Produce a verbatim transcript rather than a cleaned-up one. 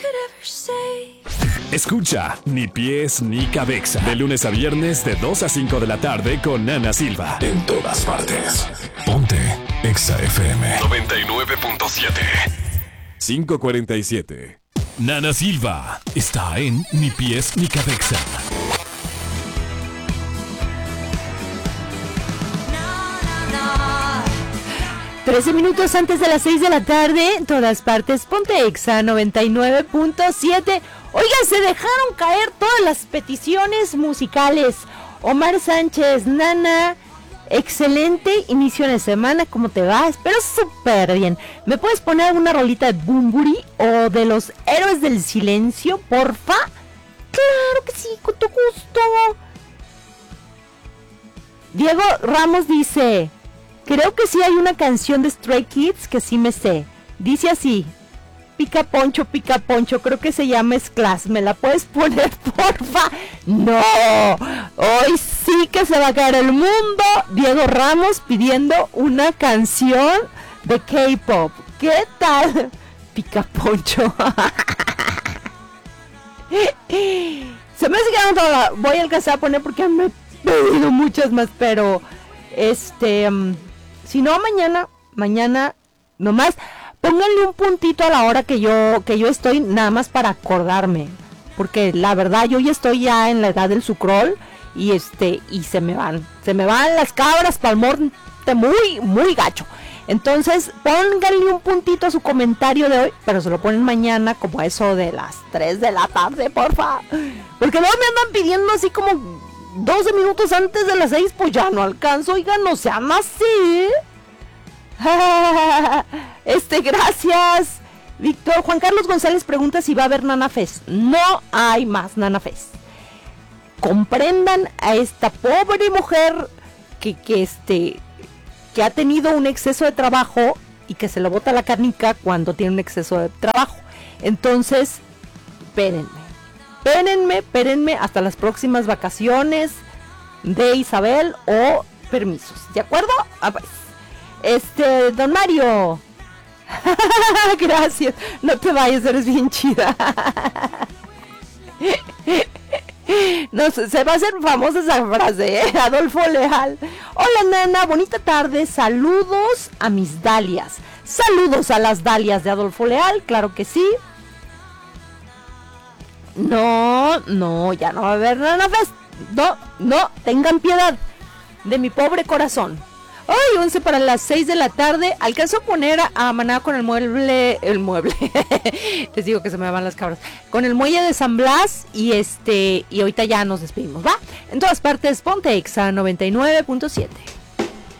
Escucha Ni Pies Ni Cabeza de lunes a viernes de dos a cinco de la tarde con Ana Silva. En todas partes. Ponte Exa F M noventa y nueve punto siete. cinco cuarenta y siete. Nana Silva está en Ni Pies Ni Cabeza. trece minutos antes de las seis de la tarde, en todas partes, ponte Exa noventa y nueve punto siete. Oigan, se dejaron caer todas las peticiones musicales. Omar Sánchez, Nana, excelente inicio de semana, ¿cómo te va? Espero súper bien. ¿Me puedes poner alguna rolita de Bunbury o de los Héroes del Silencio, porfa? Claro que sí, con tu gusto. Diego Ramos dice... Creo que sí hay una canción de Stray Kids que sí me sé. Dice así: Pica Poncho, Pica Poncho, creo que se llama S-Class. ¿Me la puedes poner, porfa? No, hoy sí que se va a caer el mundo. Diego Ramos pidiendo una canción de K-pop. ¿Qué tal? Pica Poncho. Se me hace que no la voy a alcanzar a poner porque me he pedido muchas más, pero este... Um, si no, mañana, mañana, nomás, pónganle un puntito a la hora que yo, que yo estoy, nada más para acordarme. Porque la verdad, yo ya estoy ya en la edad del sucrol, y este, y se me van, se me van las cabras pa'l monte muy, muy gacho. Entonces, pónganle un puntito a su comentario de hoy, pero se lo ponen mañana, como a eso de las tres de la tarde, porfa. Porque luego me andan pidiendo así como doce minutos antes de las seis, pues ya no alcanzo, oigan, no sean así. Este, gracias. Víctor, Juan Carlos González pregunta si va a haber Nana Fest. No hay más Nana Fest. Comprendan a esta pobre mujer que, que este, que ha tenido un exceso de trabajo y que se le bota la canica cuando tiene un exceso de trabajo. Entonces, espérenme. Espérenme, espérenme hasta las próximas vacaciones de Isabel o permisos, ¿de acuerdo? Ah, pues. Este, don Mario. Gracias, no te vayas, eres bien chida. No, se va a hacer famosa esa frase, ¿eh? Adolfo Leal. Hola, Nana, bonita tarde, saludos a mis dalias. Saludos a las dalias de Adolfo Leal, claro que sí. No, no, ya no va a haber Nana Fest. No, no, tengan piedad de mi pobre corazón. Hoy, once para las seis de la tarde, alcanzo a poner a, a Maná con el mueble, el mueble, les digo que se me van las cabras, con el muelle de San Blas y este, y ahorita ya nos despedimos, ¿va? En todas partes, ponte Exa noventa y nueve punto siete.